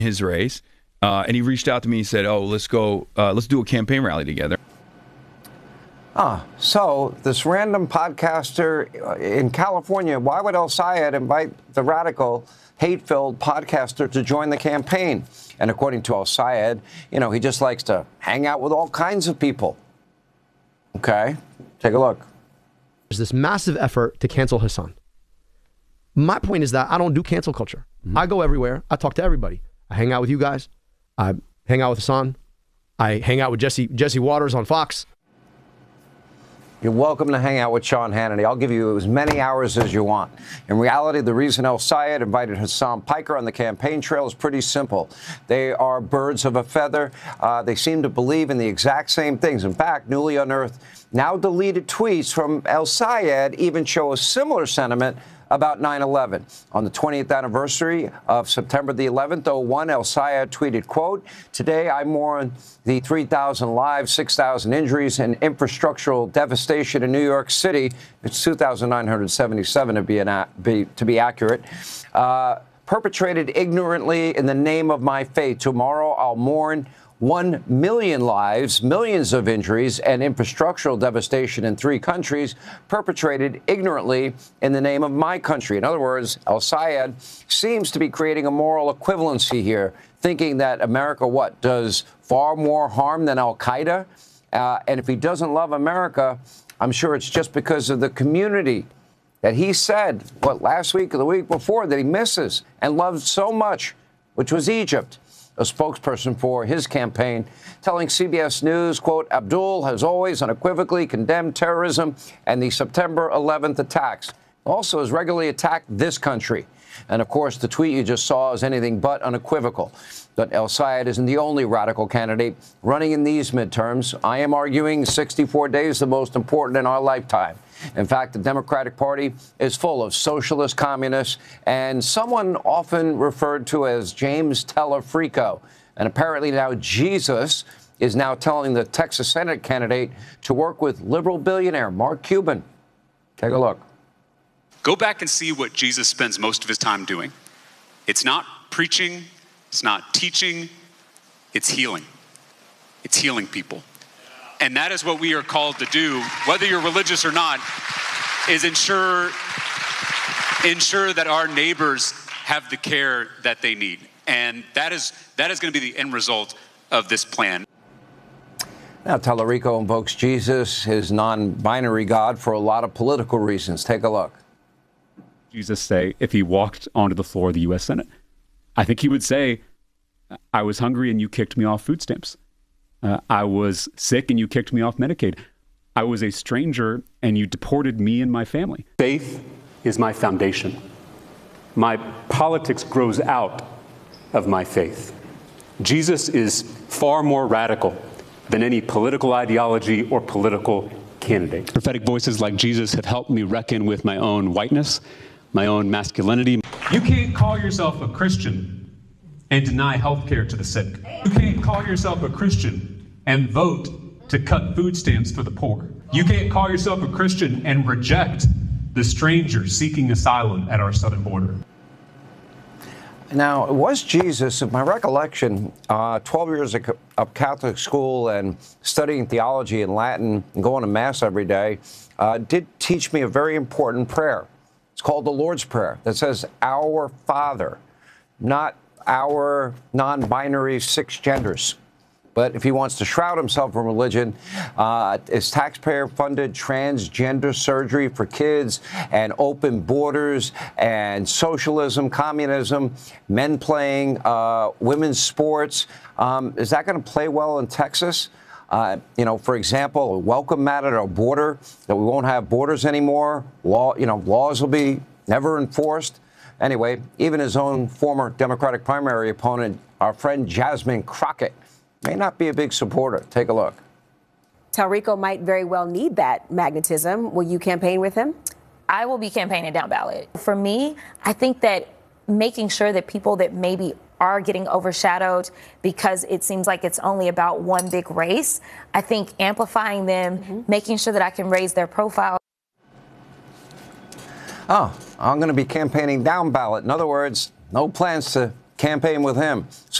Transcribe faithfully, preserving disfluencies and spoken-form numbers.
his race, uh, and he reached out to me and said, "Oh, let's go, uh, let's do a campaign rally together." Ah, so this random podcaster in California, why would El Sayed invite the radical, hate-filled podcaster to join the campaign? And according to El Sayed, you know, he just likes to hang out with all kinds of people. Okay, take a look. There's this massive effort to cancel Hassan. My point is that I don't do cancel culture. Mm-hmm. I go everywhere. I talk to everybody. I hang out with you guys. I hang out with Hassan. I hang out with Jesse, Jesse Waters on Fox. You're welcome to hang out with Sean Hannity. I'll give you as many hours as you want. In reality, the reason El Sayed invited Hassan Piker on the campaign trail is pretty simple. They are birds of a feather. Uh, they seem to believe in the exact same things. In fact, newly unearthed, now deleted tweets from El Sayed even show a similar sentiment about nine eleven. On the twentieth anniversary of September the eleventh, oh one, El Sayed tweeted, quote, "Today I mourn the three thousand lives, six thousand injuries, and infrastructural devastation in New York City." It's two thousand nine hundred seventy-seven to be, an, be, to be accurate. Uh, perpetrated ignorantly in the name of my faith. Tomorrow I'll mourn one million lives, millions of injuries, and infrastructural devastation in three countries perpetrated ignorantly in the name of my country. In other words, El Sayed seems to be creating a moral equivalency here, thinking that America, what, does far more harm than Al-Qaeda? Uh, and if he doesn't love America, I'm sure it's just because of the community that he said, what, last week or the week before, that he misses and loves so much, which was Egypt. A spokesperson for his campaign telling C B S News, quote, "Abdul has always unequivocally condemned terrorism and the September eleventh attacks. Also has regularly attacked this country." And, of course, the tweet you just saw is anything but unequivocal. But El Sayed isn't the only radical candidate running in these midterms. I am arguing sixty-four days the most important in our lifetime. In fact, the Democratic Party is full of socialist communists and someone often referred to as James Telefrico. And apparently now Jesus is now telling the Texas Senate candidate to work with liberal billionaire Mark Cuban. Take a look. Go back and see what Jesus spends most of his time doing. It's not preaching. It's not teaching. It's healing. It's healing people. And that is what we are called to do, whether you're religious or not, is ensure, ensure that our neighbors have the care that they need. And that is, that is going to be the end result of this plan. Now, Telefrico invokes Jesus, his non-binary God, for a lot of political reasons. Take a look. Jesus say if he walked onto the floor of the U S Senate? I think he would say, "I was hungry and you kicked me off food stamps. Uh, I was sick and you kicked me off Medicaid. I was a stranger and you deported me and my family." Faith is my foundation. My politics grows out of my faith. Jesus is far more radical than any political ideology or political candidate. Prophetic voices like Jesus have helped me reckon with my own whiteness, my own masculinity. You can't call yourself a Christian and deny health care to the sick. You can't call yourself a Christian and vote to cut food stamps for the poor. You can't call yourself a Christian and reject the stranger seeking asylum at our southern border. Now, it was Jesus, in my recollection, uh, twelve years of Catholic school and studying theology and Latin and going to Mass every day, uh, did teach me a very important prayer. It's called the Lord's Prayer that says, "Our Father," not our non-binary six genders. But if he wants to shroud himself in religion, uh, is taxpayer-funded transgender surgery for kids and open borders and socialism, communism, men playing uh, women's sports, um, is that going to play well in Texas? Uh, you know, for example, a welcome mat at our border, that we won't have borders anymore. Law, you know, laws will be never enforced. Anyway, even his own former Democratic primary opponent, our friend Jasmine Crockett, may not be a big supporter. Take a look. Telefrico might very well need that magnetism. Will you campaign with him? I will be campaigning down ballot. For me, I think that making sure that people that maybe are getting overshadowed because it seems like it's only about one big race, I think amplifying them, mm-hmm. making sure that I can raise their profile. Oh, I'm going to be campaigning down ballot. In other words, no plans to campaign with him.